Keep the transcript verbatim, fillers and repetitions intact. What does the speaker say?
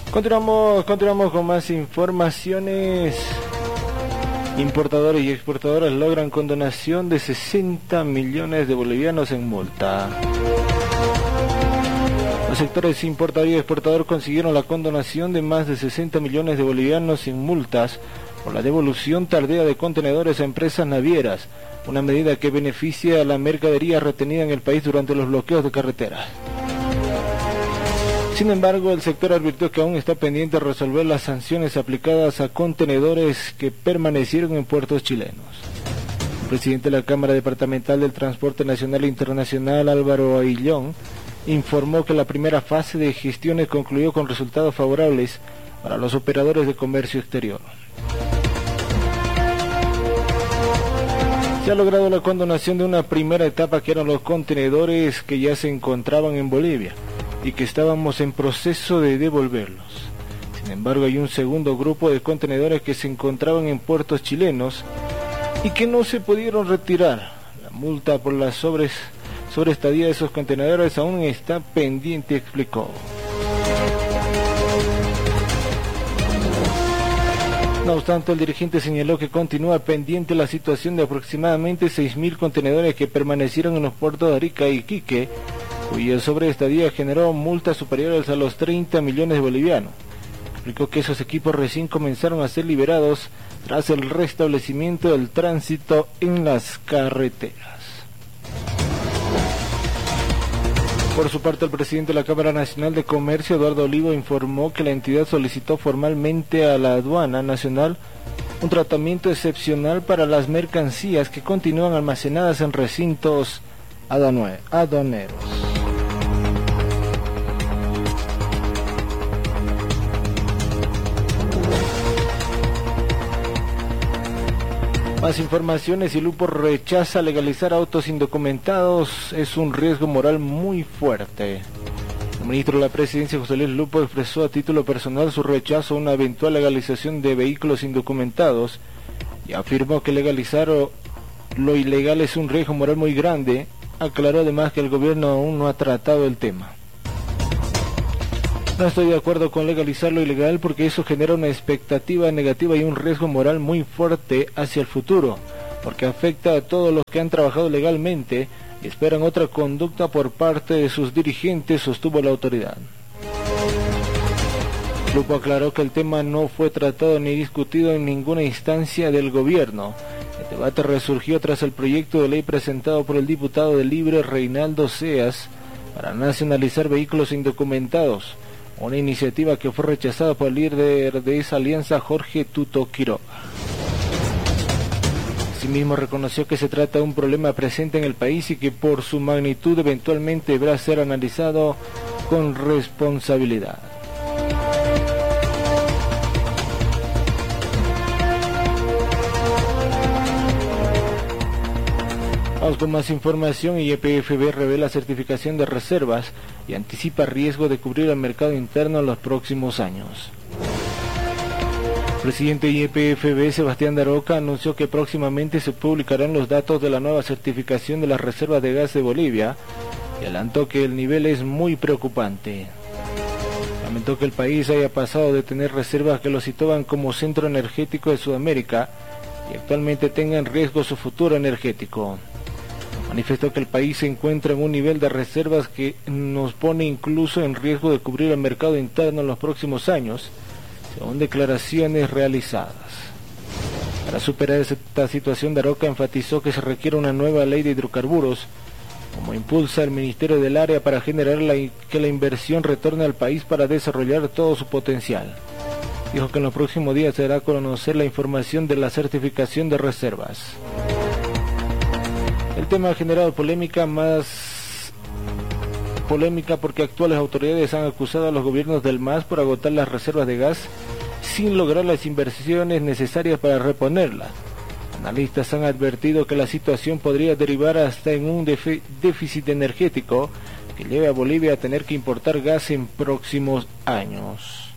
Continuamos, continuamos con más informaciones. Importadores y exportadores logran condonación de sesenta millones de bolivianos en multa. Los sectores importador y exportador consiguieron la condonación de más de sesenta millones de bolivianos en multas por la devolución tardía de contenedores a empresas navieras, una medida que beneficia a la mercadería retenida en el país durante los bloqueos de carreteras. Sin embargo, el sector advirtió que aún está pendiente de resolver las sanciones aplicadas a contenedores que permanecieron en puertos chilenos. El presidente de la Cámara Departamental del Transporte Nacional e Internacional, Álvaro Aillón, informó que la primera fase de gestiones concluyó con resultados favorables para los operadores de comercio exterior. Se ha logrado la condonación de una primera etapa, que eran los contenedores que ya se encontraban en Bolivia y que estábamos en proceso de devolverlos. Sin embargo, hay un segundo grupo de contenedores que se encontraban en puertos chilenos y que no se pudieron retirar. La multa por la sobres, sobreestadía de esos contenedores aún está pendiente, explicó. No obstante, el dirigente señaló que continúa pendiente la situación de aproximadamente seis mil contenedores que permanecieron en los puertos de Arica y Iquique, cuya sobreestadía generó multas superiores a los treinta millones de bolivianos. Explicó que esos equipos recién comenzaron a ser liberados tras el restablecimiento del tránsito en las carreteras. Por su parte, el presidente de la Cámara Nacional de Comercio, Eduardo Olivo, informó que la entidad solicitó formalmente a la Aduana Nacional un tratamiento excepcional para las mercancías que continúan almacenadas en recintos aduaneros. Más informaciones. Y Lupo rechaza legalizar autos indocumentados, es un riesgo moral muy fuerte. El ministro de la Presidencia, José Luis Lupo, expresó a título personal su rechazo a una eventual legalización de vehículos indocumentados y afirmó que legalizar lo ilegal es un riesgo moral muy grande. Aclaró además que el gobierno aún no ha tratado el tema. No estoy de acuerdo con legalizar lo ilegal porque eso genera una expectativa negativa y un riesgo moral muy fuerte hacia el futuro, porque afecta a todos los que han trabajado legalmente y esperan otra conducta por parte de sus dirigentes, sostuvo la autoridad. Lupo aclaró que el tema no fue tratado ni discutido en ninguna instancia del gobierno. El debate resurgió tras el proyecto de ley presentado por el diputado de Libre, Reinaldo Seas, para nacionalizar vehículos indocumentados, una iniciativa que fue rechazada por el líder de esa alianza, Jorge Tuto Quiroga. Asimismo, reconoció que se trata de un problema presente en el país y que por su magnitud eventualmente deberá ser analizado con responsabilidad. Vamos con más información. Y E P F B revela certificación de reservas y anticipa riesgo de cubrir el mercado interno en los próximos años. El presidente de Y P F B, Sebastián Daroca, anunció que próximamente se publicarán los datos de la nueva certificación de las reservas de gas de Bolivia y adelantó que el nivel es muy preocupante. Lamentó que el país haya pasado de tener reservas que lo situaban como centro energético de Sudamérica y actualmente tenga en riesgo su futuro energético. Manifestó que el país se encuentra en un nivel de reservas que nos pone incluso en riesgo de cubrir el mercado interno en los próximos años, según declaraciones realizadas. Para superar esta situación, Daroca enfatizó que se requiere una nueva ley de hidrocarburos, como impulsa el Ministerio del Área, para generar la, que la inversión retorne al país para desarrollar todo su potencial. Dijo que en los próximos días se dará a conocer la información de la certificación de reservas. El tema ha generado polémica, más polémica porque actuales autoridades han acusado a los gobiernos del M A S por agotar las reservas de gas sin lograr las inversiones necesarias para reponerlas. Analistas han advertido que la situación podría derivar hasta en un déficit energético que lleve a Bolivia a tener que importar gas en próximos años.